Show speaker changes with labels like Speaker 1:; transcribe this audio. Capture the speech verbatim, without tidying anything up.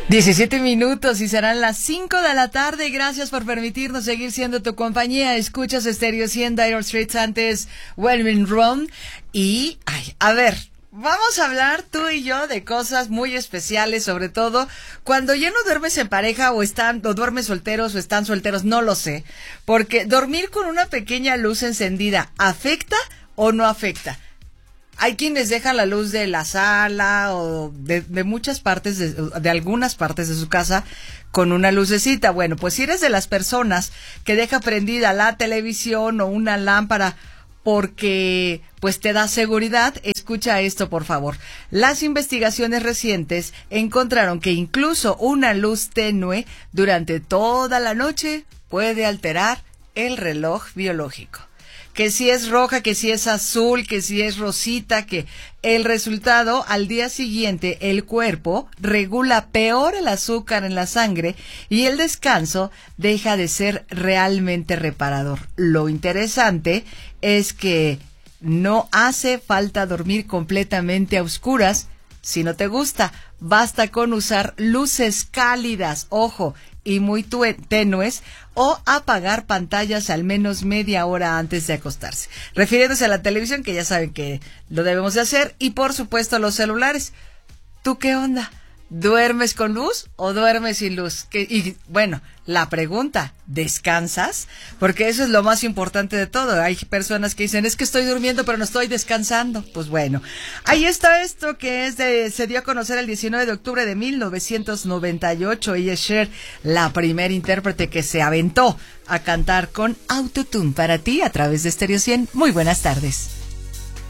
Speaker 1: diecisiete minutos y serán las cinco de la tarde. Gracias por permitirnos seguir siendo tu compañía. Escuchas Stereo cien, Dire Straits, antes Wellman Run. Y, ay, a ver, vamos a hablar tú y yo de cosas muy especiales, sobre todo cuando ya no duermes en pareja o están, o duermes solteros o están solteros, no lo sé. Porque dormir con una pequeña luz encendida, ¿afecta o no afecta? Hay quienes dejan la luz de la sala o de, de muchas partes, de, de algunas partes de su casa con una lucecita. Bueno, pues si eres de las personas que deja prendida la televisión o una lámpara porque pues te da seguridad, escucha esto por favor. Las investigaciones recientes encontraron que incluso una luz tenue durante toda la noche puede alterar el reloj biológico. Que si es roja, que si es azul, que si es rosita, que el resultado, al día siguiente el cuerpo regula peor el azúcar en la sangre y el descanso deja de ser realmente reparador. Lo interesante es que no hace falta dormir completamente a oscuras si no te gusta. Basta con usar luces cálidas, ojo, y muy tenues, o apagar pantallas al menos media hora antes de acostarse. Refiriéndose a la televisión, que ya saben que lo debemos de hacer, y por supuesto los celulares. ¿Tú qué onda? ¿Duermes con luz o duermes sin luz? Que, y bueno, la pregunta, ¿descansas? Porque eso es lo más importante de todo. Hay personas que dicen, es que estoy durmiendo pero no estoy descansando. Pues bueno, ahí está esto que es de, se dio a conocer el diecinueve de octubre de mil novecientos noventa y ocho. Ella es Cher, la primera intérprete que se aventó a cantar con autotune para ti a través de Stereo cien. Muy buenas tardes.